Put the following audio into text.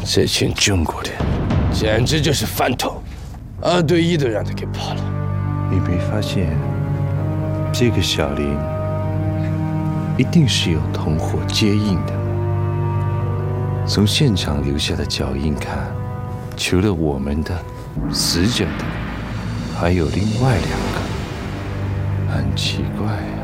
这群中国人简直就是饭桶，2对1都让他给跑了。 你没发现这个小林一定是有同伙接应的吗？从现场留下的脚印看，除了我们的、死者的，还有另外2个，很奇怪。